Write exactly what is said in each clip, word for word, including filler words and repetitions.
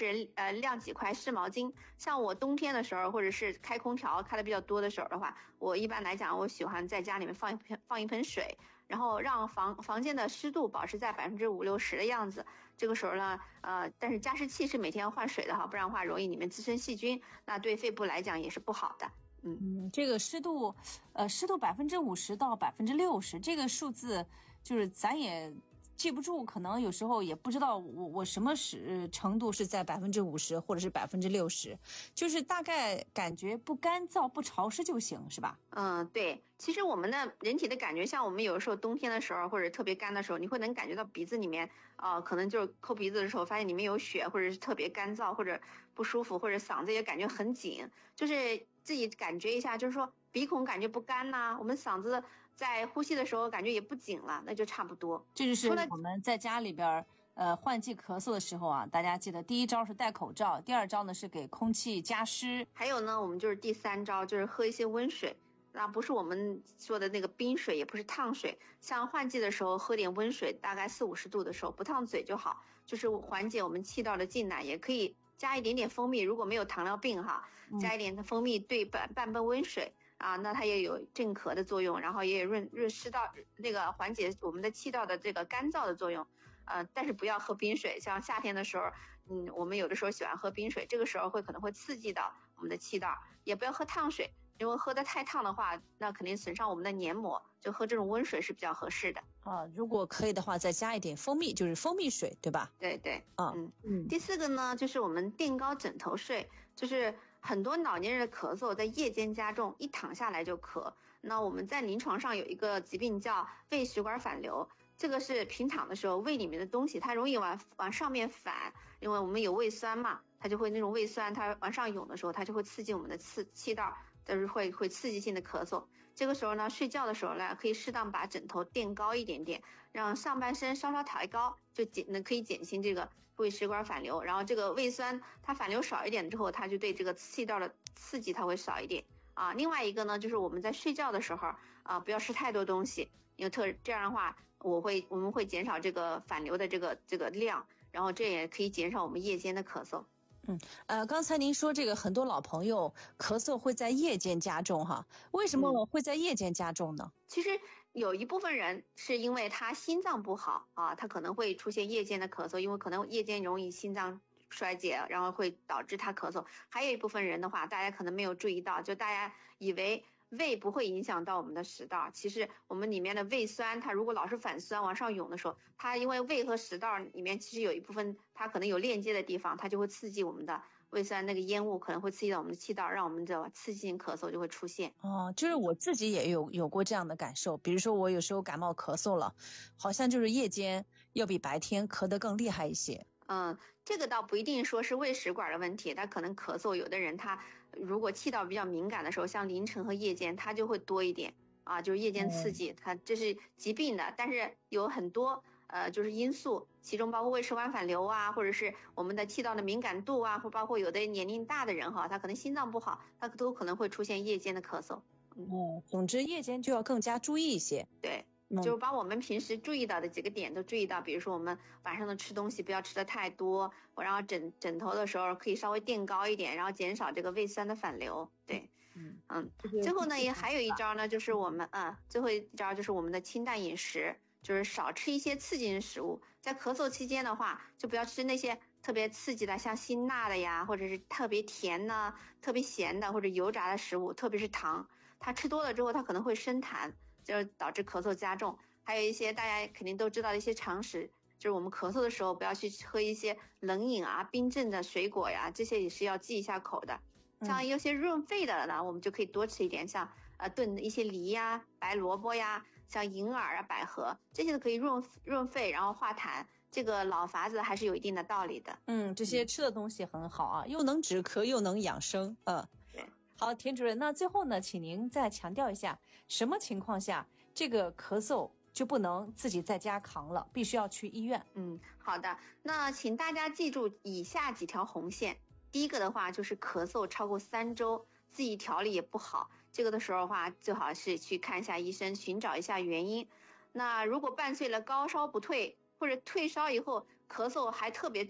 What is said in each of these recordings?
是呃晾几块湿毛巾。像我冬天的时候，或者是开空调开的比较多的时候的话，我一般来讲我喜欢在家里面放一盆放一盆水，然后让房房间的湿度保持在百分之五六十的样子。这个时候呢，呃，但是加湿器是每天要换水的哈，不然的话容易里面滋生细菌，那对肺部来讲也是不好的。嗯嗯，这个湿度，呃，湿度百分之五十到百分之六十，这个数字就是咱也记不住，可能有时候也不知道我我什么是程度是在百分之五十或者是百分之六十，就是大概感觉不干燥不潮湿就行，是吧？ 嗯，对，其实我们的人体的感觉，像我们有的时候冬天的时候或者特别干的时候，你会能感觉到鼻子里面，呃，可能就是抠鼻子的时候发现里面有血，或者是特别干燥或者不舒服，或者嗓子也感觉很紧，就是自己感觉一下，就是说鼻孔感觉不干呐、啊，我们嗓子在呼吸的时候感觉也不紧了，那就差不多。 这就是我们在家里边呃换季咳嗽的时候啊，大家记得第一招是戴口罩，第二招呢是给空气加湿， 还有呢，我们就是第三招就是喝一些温水。那不是我们说的那个冰水，也不是烫水，像换季的时候喝点温水，大概四五十度的时候，不烫嘴就好，就是缓解我们气道的进来，也可以加一点点蜂蜜，如果没有糖尿病哈，加一点蜂蜜兑半半杯温水啊，那它也有镇咳的作用，然后也有润润湿道那个缓解我们的气道的这个干燥的作用。呃，但是不要喝冰水，像夏天的时候，嗯，我们有的时候喜欢喝冰水，这个时候会可能会刺激到我们的气道，也不要喝烫水。如果喝得太烫的话，那肯定损伤我们的黏膜，就喝这种温水是比较合适的啊。如果可以的话，再加一点蜂蜜，就是蜂蜜水，对吧？ 对对， 啊， 嗯嗯。第四个呢，就是我们垫高枕头睡，就是很多老年人的咳嗽在夜间加重，一躺下来就咳。那我们在临床上有一个疾病叫胃食管反流，这个是平躺的时候胃里面的东西它容易往往上面反，因为我们有胃酸嘛，它就会那种胃酸它往上涌的时候，它就会刺激我们的气气道。就是会会刺激性的咳嗽，这个时候呢，睡觉的时候呢，可以适当把枕头垫高一点点，让上半身稍稍抬高，就减能可以减轻这个胃食管反流。然后这个胃酸它反流少一点之后，它就对这个气道的刺激它会少一点啊。另外一个呢，就是我们在睡觉的时候啊，不要吃太多东西，因为特这样的话，我会我们会减少这个反流的这个这个量，然后这也可以减少我们夜间的咳嗽。 嗯，呃，刚才您说这个很多老朋友咳嗽会在夜间加重哈，为什么会在夜间加重呢？ 嗯、其实有一部分人是因为他心脏不好啊，他可能会出现夜间的咳嗽，因为可能夜间容易心脏衰竭，然后会导致他咳嗽。还有一部分人的话，大家可能没有注意到，就大家以为胃不会影响到我们的食道，其实我们里面的胃酸它如果老是反酸往上涌的时候，它因为胃和食道里面其实有一部分它可能有链接的地方，它就会刺激我们的胃酸那个烟雾，可能会刺激到我们的气道，让我们的刺激性咳嗽就会出现。 哦，就是我自己也有有过这样的感受，比如说我有时候感冒咳嗽了，好像就是夜间要比白天咳得更厉害一些。 嗯，这个倒不一定说是胃食管的问题，他可能咳嗽，有的人他如果气道比较敏感的时候，像凌晨和夜间他就会多一点啊，就是夜间刺激，他这是疾病的，但是有很多呃就是因素，其中包括胃食管反流啊，或者是我们的气道的敏感度啊，或包括有的年龄大的人哈，他可能心脏不好，他都可能会出现夜间的咳嗽。 嗯，哦，总之夜间就要更加注意一些。 对。就是把我们平时注意到的几个点都注意到，比如说我们晚上的吃东西不要吃的太多，然后枕枕头的时候可以稍微垫高一点，然后减少这个胃酸的反流。对，嗯嗯。最后呢，也还有一招呢，就是我们啊、嗯，最后一招就是我们的清淡饮食，就是少吃一些刺激性食物。在咳嗽期间的话，就不要吃那些特别刺激的，像辛辣的呀，或者是特别甜的、特别咸的或者油炸的食物，特别是糖，它吃多了之后，它可能会生痰。就是导致咳嗽加重。还有一些大家肯定都知道的一些常识，就是我们咳嗽的时候不要去喝一些冷饮啊、冰镇的水果呀，这些也是要忌一下口的。像有些润肺的呢，我们就可以多吃一点，像呃炖的一些梨呀、白萝卜呀，像银耳啊、百合，这些都可以润润肺，然后化痰。这个老法子还是有一定的道理的。 嗯，这些吃的东西很好啊，又能止咳又能养生。嗯， 对。 好，田主任，那最后呢，请您再强调一下，什么情况下这个咳嗽就不能自己在家扛了，必须要去医院？ 嗯，好的，那请大家记住以下几条红线。第一个的话就是咳嗽超过三周，自己调理也不好，这个的时候的话，最好是去看一下医生，寻找一下原因。那如果伴随了高烧不退，或者退烧以后咳嗽还特别重，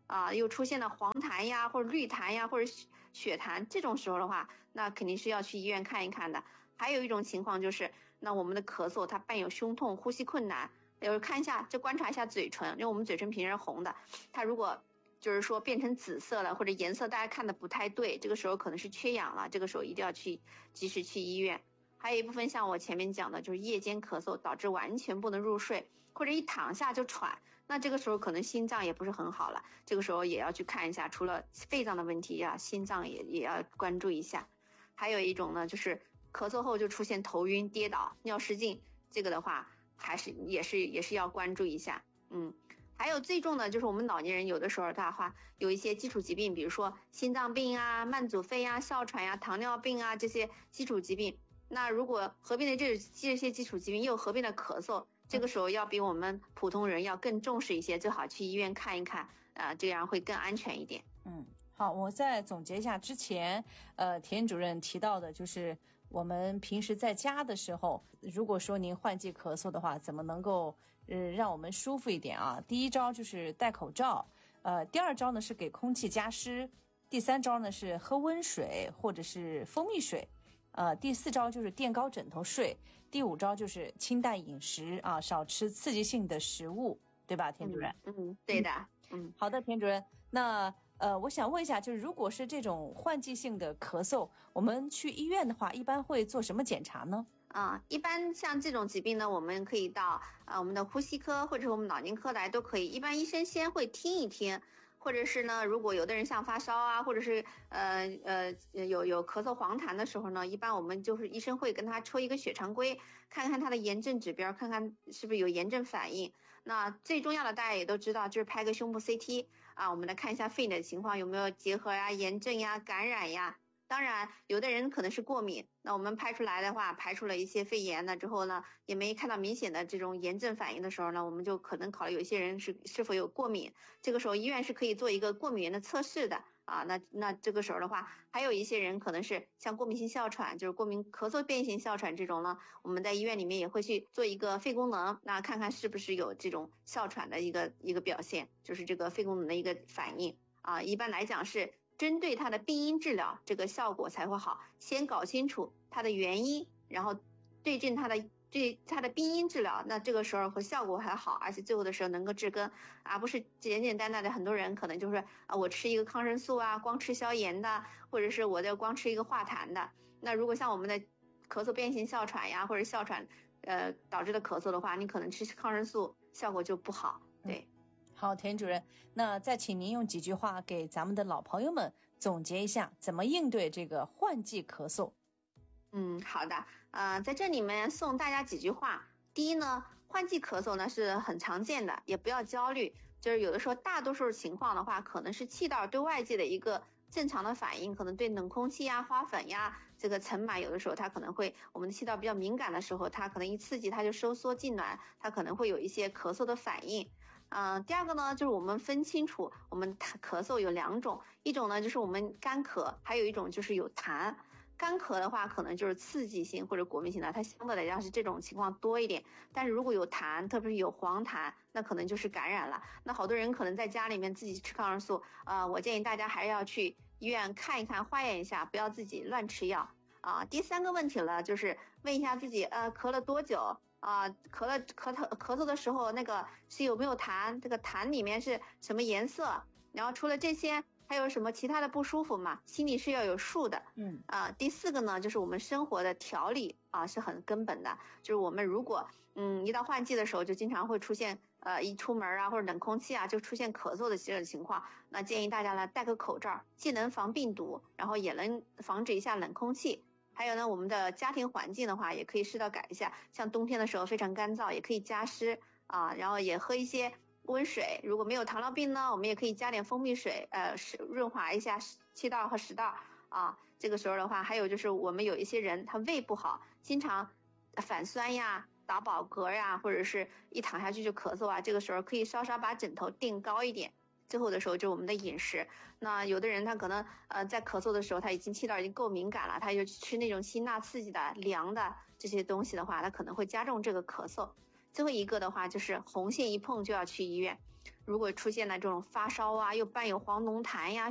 啊，又出现了黄痰呀，或者绿痰呀，或者血痰，这种时候的话，那肯定是要去医院看一看的。还有一种情况就是，那我们的咳嗽它伴有胸痛、呼吸困难，有看一下，就观察一下嘴唇，因为我们嘴唇平时是红的，它如果就是说变成紫色了，或者颜色大家看的不太对，这个时候可能是缺氧了，这个时候一定要去及时去医院。还有一部分像我前面讲的，就是夜间咳嗽导致完全不能入睡，或者一躺下就喘，那这个时候可能心脏也不是很好了，这个时候也要去看一下，除了肺脏的问题呀，心脏也也要关注一下。还有一种呢，就是咳嗽后就出现头晕、跌倒、尿失禁，这个的话还是也是也是要关注一下。嗯，还有最重的就是我们老年人有的时候的话有一些基础疾病，比如说心脏病啊、慢阻肺啊、哮喘呀、糖尿病啊这些基础疾病。那如果合并的这这些基础疾病又合并了咳嗽，这个时候要比我们普通人要更重视一些，最好去医院看一看，呃，这样会更安全一点。 嗯，好，我再总结一下之前呃田主任提到的，就是我们平时在家的时候，如果说您换季咳嗽的话，怎么能够呃让我们舒服一点啊？第一招就是戴口罩，呃，第二招呢是给空气加湿，第三招呢是喝温水或者是蜂蜜水。呃，第四招就是垫高枕头睡，第五招就是清淡饮食啊，少吃刺激性的食物，对吧，田主任？ 嗯，嗯对的，嗯， 好的，田主任。那呃，我想问一下，就是如果是这种换季性的咳嗽，我们去医院的话，一般会做什么检查呢？ 啊，一般像这种疾病呢，我们可以到啊我们的呼吸科或者我们脑筋科来都可以。一般医生先会听一听。或者是呢，如果有的人像发烧啊，或者是呃呃有有咳嗽黄痰的时候呢，一般我们就是医生会跟他抽一个血常规，看看他的炎症指标，看看是不是有炎症反应。那最重要的大家也都知道，就是拍个胸部 C T 啊，我们来看一下肺的情况有没有结核呀、炎症呀、感染呀。当然，有的人可能是过敏，那我们拍出来的话，排出了一些肺炎了之后呢，也没看到明显的这种炎症反应的时候呢，我们就可能考虑有一些人是是否有过敏，这个时候医院是可以做一个过敏原的测试的啊。那那这个时候的话，还有一些人可能是像过敏性哮喘，就是过敏咳嗽变性哮喘这种呢，我们在医院里面也会去做一个肺功能，那看看是不是有这种哮喘的一个一个表现，就是这个肺功能的一个反应啊。一般来讲是针对它的病因治疗，这个效果才会好。先搞清楚它的原因，然后对症它的对它的病因治疗，那这个时候和效果还好，而且最后的时候能够治根，而不是简简单单的。很多人可能就是啊，我吃一个抗生素啊，光吃消炎的，或者是我就光吃一个化痰的。那如果像我们的咳嗽变性哮喘呀，或者哮喘呃导致的咳嗽的话，你可能吃抗生素效果就不好。对。 好，田主任，那再请您用几句话给咱们的老朋友们总结一下，怎么应对这个换季咳嗽。 嗯，好的，呃，在这里面送大家几句话。第一呢，换季咳嗽呢是很常见的，也不要焦虑，就是有的时候大多数情况的话，可能是气道对外界的一个正常的反应，可能对冷空气呀、花粉呀、这个尘螨，有的时候它可能会，我们的气道比较敏感的时候，它可能一刺激它就收缩痉挛，它可能会有一些咳嗽的反应。嗯、呃，第二个呢，就是我们分清楚，我们咳嗽有两种，一种呢就是我们干咳，还有一种就是有痰。干咳的话，可能就是刺激性或者过敏性的，它相对来讲是这种情况多一点。但是如果有痰，特别是有黄痰，那可能就是感染了。那好多人可能在家里面自己吃抗生素，呃，我建议大家还是要去医院看一看，化验一下，不要自己乱吃药啊。第三个问题了，就是问一下自己，呃，咳了多久？啊，咳了咳嗽咳嗽的时候，那个是有没有痰？这个痰里面是什么颜色？然后除了这些，还有什么其他的不舒服吗？心里是要有数的。 嗯啊，第四个呢，就是我们生活的调理啊是很根本的。就是我们如果嗯一到换季的时候，就经常会出现呃一出门啊或者冷空气啊就出现咳嗽的这种情况，那建议大家呢戴个口罩，既能防病毒，然后也能防止一下冷空气。还有呢，我们的家庭环境的话，也可以适当改一下，像冬天的时候非常干燥，也可以加湿啊，然后也喝一些温水。如果没有糖尿病呢，我们也可以加点蜂蜜水，呃，润滑一下气道和食道啊。这个时候的话，还有就是我们有一些人他胃不好，经常反酸呀、打饱嗝呀，或者是一躺下去就咳嗽啊，这个时候可以稍稍把枕头垫高一点。最后的时候就是我们的饮食，那有的人他可能呃在咳嗽的时候他已经气道已经够敏感了，他就吃那种辛辣刺激的凉的这些东西的话，他可能会加重这个咳嗽。 最后一个的话就是红线一碰就要去医院，如果出现了这种发烧啊，又伴有黄脓痰呀、